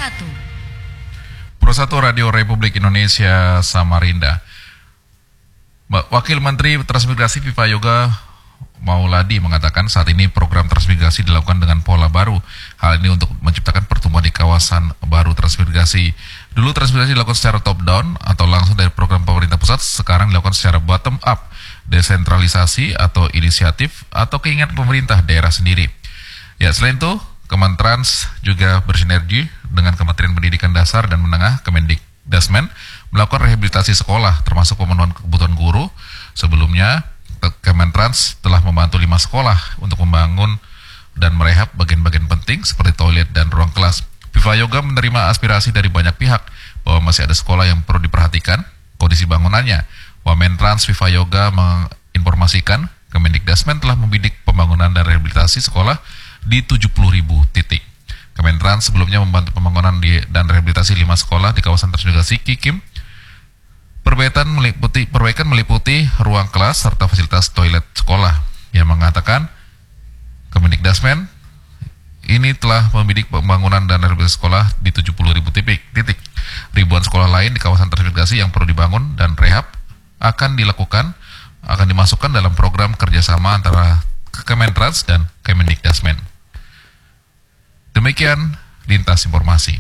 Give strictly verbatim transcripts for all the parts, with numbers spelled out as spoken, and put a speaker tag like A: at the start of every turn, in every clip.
A: satu.
B: Pro satu Radio Republik Indonesia Samarinda. Wakil Menteri Transmigrasi Viva Yoga Mauladi mengatakan saat ini program transmigrasi dilakukan dengan pola baru. Hal ini untuk menciptakan pertumbuhan di kawasan baru transmigrasi. Dulu transmigrasi dilakukan secara top down atau langsung dari program pemerintah pusat, sekarang dilakukan secara bottom up, desentralisasi atau inisiatif atau keinginan pemerintah daerah sendiri. Ya, selain itu, Kementrans juga bersinergi dengan Kementerian Pendidikan Dasar dan Menengah Kemendikdasmen melakukan rehabilitasi sekolah termasuk pemenuhan kebutuhan guru. Sebelumnya, Kementrans telah membantu lima sekolah untuk membangun dan merehab bagian-bagian penting seperti toilet dan ruang kelas. Viva Yoga menerima aspirasi dari banyak pihak bahwa masih ada sekolah yang perlu diperhatikan kondisi bangunannya. Wamentrans Viva Yoga menginformasikan Kemendikdasmen telah membidik pembangunan dan rehabilitasi sekolah di tujuh puluh ribu titik. Kementrans sebelumnya membantu pembangunan di, dan rehabilitasi lima sekolah di kawasan transmigrasi Kikim. Perbaikan meliputi, perbaikan meliputi ruang kelas serta fasilitas toilet sekolah. Yang mengatakan Kemendikdasmen ini telah membidik pembangunan dan rehabilitasi sekolah di tujuh puluh ribu titik. titik. Ribuan sekolah lain di kawasan transmigrasi yang perlu dibangun dan rehab akan dilakukan, akan dimasukkan dalam program kerjasama antara Kementrans dan Kemendikdasmen. Demikian lintas informasi.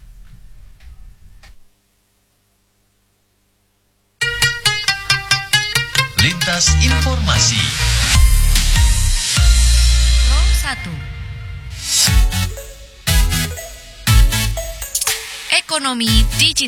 C: Lintas informasi.
A: Pro satu. Ekonomi digital.